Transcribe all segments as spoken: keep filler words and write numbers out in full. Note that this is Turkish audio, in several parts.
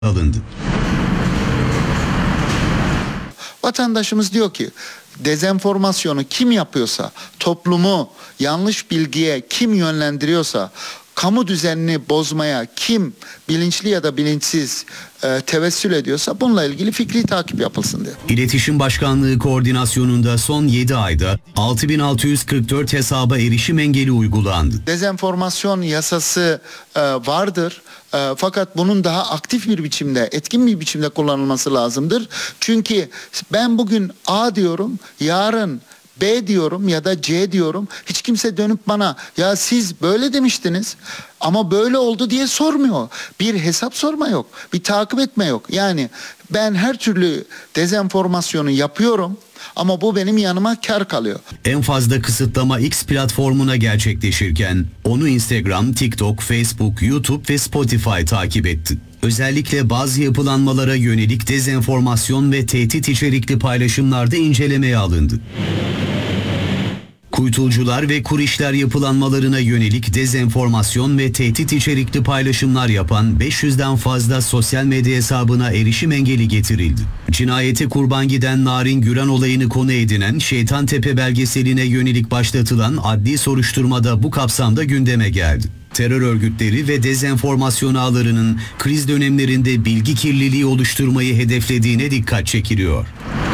alındı. Vatandaşımız diyor ki dezenformasyonu kim yapıyorsa, toplumu yanlış bilgiye kim yönlendiriyorsa, kamu düzenini bozmaya kim bilinçli ya da bilinçsiz e, tevessül ediyorsa bununla ilgili fikri takip yapılsın diyor. İletişim Başkanlığı koordinasyonunda son yedi ayda altı bin altı yüz kırk dört hesaba erişim engeli uygulandı. Dezenformasyon yasası e, vardır. E, fakat bunun daha aktif bir biçimde, etkin bir biçimde kullanılması lazımdır. Çünkü ben bugün A diyorum, yarın B diyorum ya da C diyorum. Hiç kimse dönüp bana ya siz böyle demiştiniz ama böyle oldu diye sormuyor. Bir hesap sorma yok, bir takip etme yok. Yani ben her türlü dezenformasyonu yapıyorum ama bu benim yanıma kar kalıyor. En fazla kısıtlama X platformuna gerçekleşirken onu Instagram, TikTok, Facebook, YouTube ve Spotify takip etti. Özellikle bazı yapılanmalara yönelik dezenformasyon ve tehdit içerikli paylaşımlarda incelemeye alındı. Kuytulcular ve kurişler yapılanmalarına yönelik dezenformasyon ve tehdit içerikli paylaşımlar yapan beş yüzden fazla sosyal medya hesabına erişim engeli getirildi. Cinayete kurban giden Narin Güran olayını konu edinen Şeytantepe belgeseline yönelik başlatılan adli soruşturmada bu kapsamda gündeme geldi. Terör örgütleri ve dezenformasyon ağlarının kriz dönemlerinde bilgi kirliliği oluşturmayı hedeflediğine dikkat çekiliyor.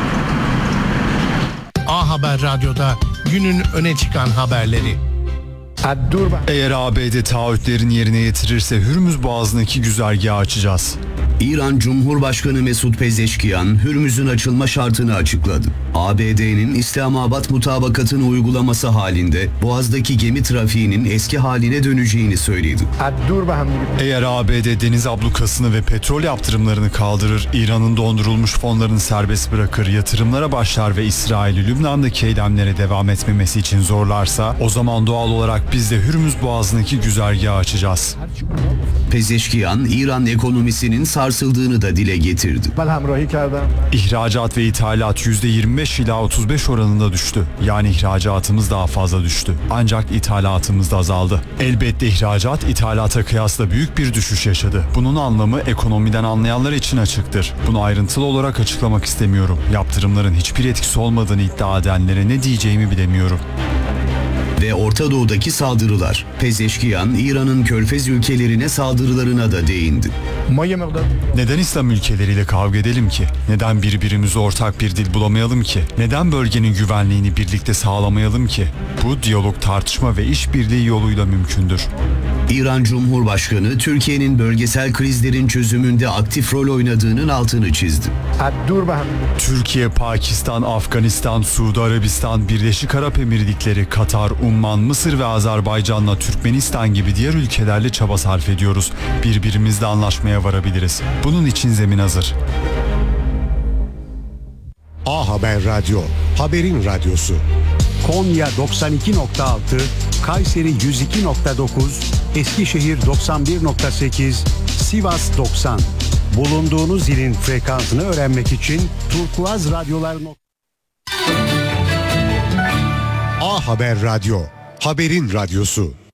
A Haber Radyo'da günün öne çıkan haberleri. Eğer A B D taahhütlerini yerine getirirse Hürmüz Boğazı'ndaki güzergahı açacağız. İran Cumhurbaşkanı Mesut Pezeshkian, Hürmüz'ün açılma şartını açıkladı. A B D'nin İslamabad mutabakatını uygulaması halinde Boğaz'daki gemi trafiğinin eski haline döneceğini söyledi. Eğer A B D deniz ablukasını ve petrol yaptırımlarını kaldırır, İran'ın dondurulmuş fonlarını serbest bırakır, yatırımlara başlar ve İsrail'i Lübnan'daki eylemlere devam etmemesi için zorlarsa, o zaman doğal olarak biz de Hürmüz Boğazı'ndaki güzergahı açacağız. Pezeshkian, İran ekonomisinin sarsıldığını da dile getirdi. İhracat ve ithalat yüzde yirmi beş ila otuz beş oranında düştü. Yani ihracatımız daha fazla düştü. Ancak ithalatımız da azaldı. Elbette ihracat ithalata kıyasla büyük bir düşüş yaşadı. Bunun anlamı ekonomiden anlayanlar için açıktır. Bunu ayrıntılı olarak açıklamak istemiyorum. Yaptırımların hiçbir etkisi olmadığını iddia edenlere ne diyeceğimi bilemiyorum. Ve Orta Doğu'daki saldırılar. Pezeshkian, İran'ın Körfez ülkelerine saldırılarına da değindi. Neden İslam ülkeleriyle kavga edelim ki? Neden birbirimize ortak bir dil bulamayalım ki? Neden bölgenin güvenliğini birlikte sağlamayalım ki? Bu diyalog, tartışma ve işbirliği yoluyla mümkündür. İran Cumhurbaşkanı, Türkiye'nin bölgesel krizlerin çözümünde aktif rol oynadığının altını çizdi. Türkiye, Pakistan, Afganistan, Suudi Arabistan, Birleşik Arap Emirlikleri, Katar, Umman, Mısır ve Azerbaycan'la Türkmenistan gibi diğer ülkelerle çaba sarf ediyoruz. Birbirimizle anlaşmaya varabiliriz. Bunun için zemin hazır. A Haber Radyo, haberin radyosu. Konya doksan iki nokta altı, Kayseri yüz iki nokta dokuz, Eskişehir doksan bir nokta sekiz, Sivas doksan. Bulunduğunuz ilin frekansını öğrenmek için Turkuaz Radyolar. A Haber Radyo, haberin radyosu.